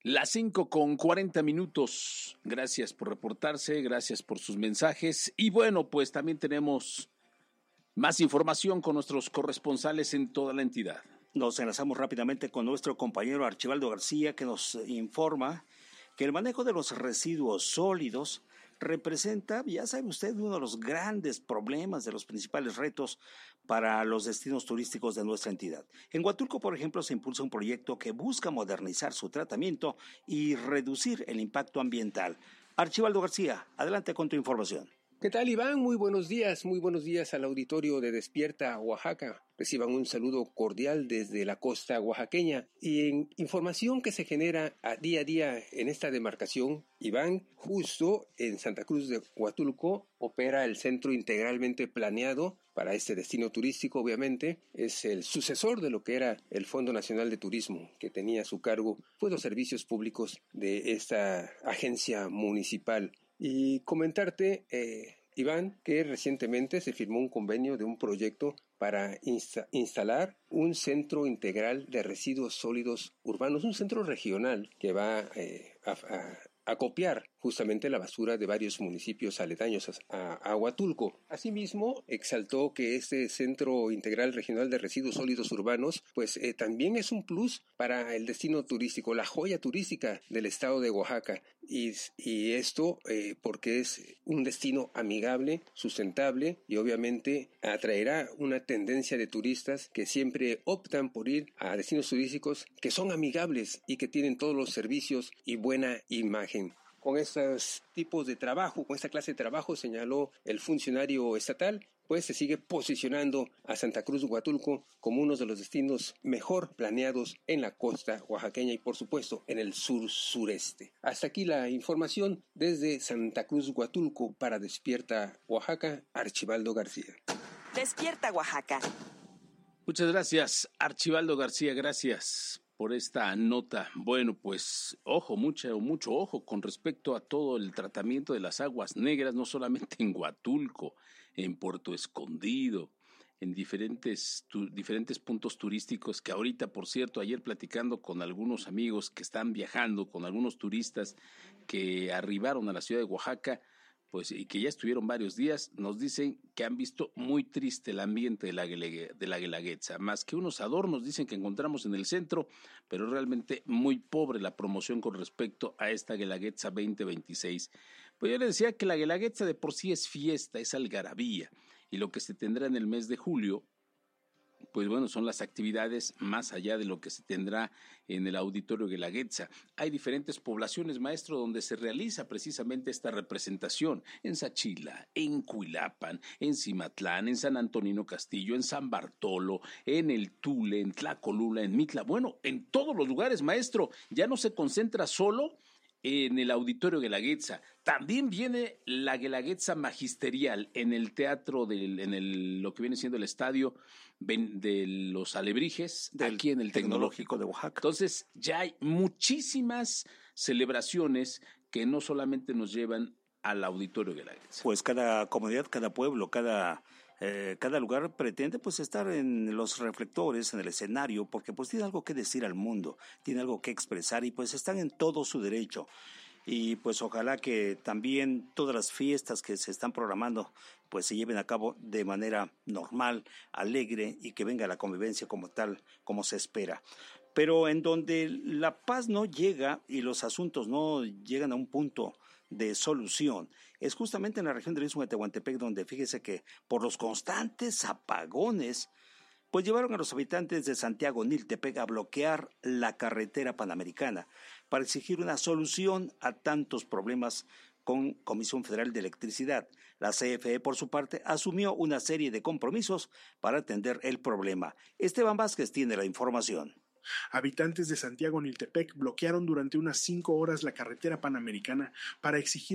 Las 5:40. Gracias por reportarse, gracias por sus mensajes. Y bueno, pues también tenemos más información con nuestros corresponsales en toda la entidad. Nos enlazamos rápidamente con nuestro compañero Archibaldo García, que nos informa que el manejo de los residuos sólidos representa, ya sabe usted, uno de los grandes problemas, de los principales retos para los destinos turísticos de nuestra entidad. En Huatulco, por ejemplo, se impulsa un proyecto que busca modernizar su tratamiento y reducir el impacto ambiental. Archibaldo García, adelante con tu información. ¿Qué tal, Iván? Muy buenos días al auditorio de Despierta Oaxaca. Reciban un saludo cordial desde la costa oaxaqueña. Y en información que se genera a día en esta demarcación, Iván, justo en Santa Cruz de Huatulco, opera el centro integralmente planeado para este destino turístico, obviamente. Es el sucesor de lo que era el Fondo Nacional de Turismo, que tenía a su cargo los servicios públicos de esta agencia municipal. Y comentarte, Iván, que recientemente se firmó un convenio de un proyecto para instalar un centro integral de residuos sólidos urbanos, un centro regional que va a acopiar justamente la basura de varios municipios aledaños a Huatulco. Asimismo, exaltó que este Centro Integral Regional de Residuos Sólidos Urbanos, también es un plus para el destino turístico, la joya turística del estado de Oaxaca. Y esto porque es un destino amigable, sustentable y obviamente atraerá una tendencia de turistas que siempre optan por ir a destinos turísticos que son amigables y que tienen todos los servicios y buena imagen. Con estos tipos de trabajo, con esta clase de trabajo, señaló el funcionario estatal, se sigue posicionando a Santa Cruz de Huatulco como uno de los destinos mejor planeados en la costa oaxaqueña y, por supuesto, en el sur-sureste. Hasta aquí la información desde Santa Cruz de Huatulco para Despierta Oaxaca, Archibaldo García. Despierta Oaxaca. Muchas gracias, Archibaldo García, gracias por esta nota. Bueno, pues mucho ojo con respecto a todo el tratamiento de las aguas negras, no solamente en Huatulco, en Puerto Escondido, en diferentes puntos turísticos que ahorita, por cierto, ayer platicando con algunos amigos que están viajando, con algunos turistas que arribaron a la ciudad de Oaxaca, y que ya estuvieron varios días, nos dicen que han visto muy triste el ambiente de la Guelaguetza, más que unos adornos dicen que encontramos en el centro, pero realmente muy pobre la promoción con respecto a esta Guelaguetza 2026. Pues yo les decía que la Guelaguetza de por sí es fiesta, es algarabía, y lo que se tendrá en el mes de julio, son las actividades más allá de lo que se tendrá en el auditorio Guelaguetza. Hay diferentes poblaciones, maestro, donde se realiza precisamente esta representación, en Sachila, en Cuilapan, en Cimatlán, en San Antonino Castillo, en San Bartolo, en el Tule, en Tlacolula, en Mitla, en todos los lugares, maestro. Ya no se concentra solo en el auditorio Guelaguetza, también viene la Guelaguetza magisterial en el teatro, lo que viene siendo el estadio de los Alebrijes, aquí en el Tecnológico de Oaxaca. Entonces ya hay muchísimas celebraciones que no solamente nos llevan al auditorio Guelaguetza. Pues cada comunidad, cada pueblo, cada lugar pretende estar en los reflectores, en el escenario, porque tiene algo que decir al mundo, tiene algo que expresar y están en todo su derecho. Y ojalá que también todas las fiestas que se están programando se lleven a cabo de manera normal, alegre y que venga la convivencia como tal, como se espera. Pero en donde la paz no llega y los asuntos no llegan a un punto de solución, es justamente en la región del Istmo de Tehuantepec, donde fíjese que por los constantes apagones, llevaron a los habitantes de Santiago Niltepec a bloquear la carretera panamericana para exigir una solución a tantos problemas con Comisión Federal de Electricidad. La CFE, por su parte, asumió una serie de compromisos para atender el problema. Esteban Vázquez tiene la información. Habitantes de Santiago Niltepec bloquearon durante unas 5 horas la carretera panamericana para exigir